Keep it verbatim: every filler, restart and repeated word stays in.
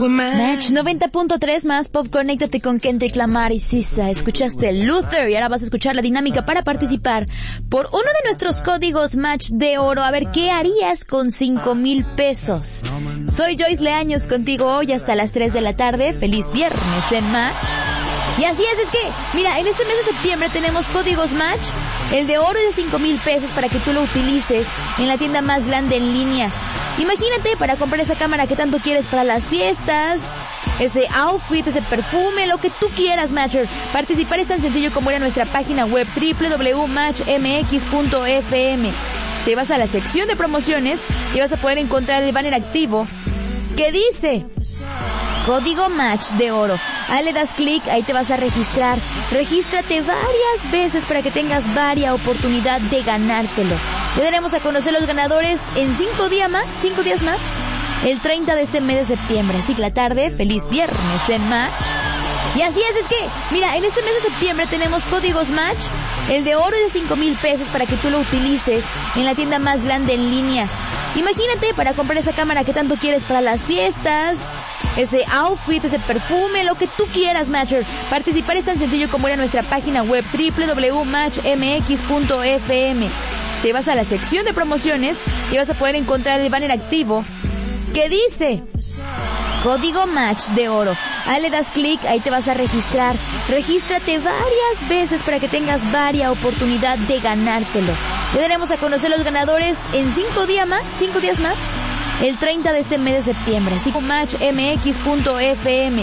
Match noventa punto tres más Pop, conéctate con Kendrick Lamar y Sisa. Escuchaste Luther y ahora vas a escuchar la dinámica para participar por uno de nuestros códigos Match de oro. A ver, ¿qué harías con cinco mil pesos? Soy Joyce Leaños contigo hoy hasta las tres de la tarde. Feliz viernes en Match. Y así es, es que, mira, en este mes de septiembre tenemos códigos Match, el de oro y de cinco mil pesos para que tú lo utilices en la tienda más grande en línea. Imagínate, para comprar esa cámara que tanto quieres para las fiestas, ese outfit, ese perfume, lo que tú quieras, Matcher. Participar es tan sencillo como ir a nuestra página web doble u doble u doble u punto match m x punto f m. Te vas a la sección de promociones y vas a poder encontrar el banner activo que dice Código Match de oro. Ahí le das clic, ahí te vas a registrar. Regístrate varias veces para que tengas varia oportunidad de ganártelos. Ya daremos a conocer los ganadores en cinco días más, cinco días más, el treinta de este mes de septiembre. Así que la tarde, feliz viernes en Match. Y así es, es que, mira, en este mes de septiembre tenemos códigos Match, el de oro y de cinco mil pesos para que tú lo utilices en la tienda más grande en línea. Imagínate, para comprar esa cámara que tanto quieres para las fiestas, ese outfit, ese perfume, lo que tú quieras, Matcher. Participar es tan sencillo como ir a nuestra página web doble u doble u doble u punto match m x punto f m. Te vas a la sección de promociones y vas a poder encontrar el banner activo que dice Código Match de oro. Ahí le das clic, ahí te vas a registrar. Regístrate varias veces para que tengas varia oportunidad de ganártelos. Ya daremos a conocer los ganadores en cinco días más, cinco días más, el treinta de este mes de septiembre. Así como match m x punto f m.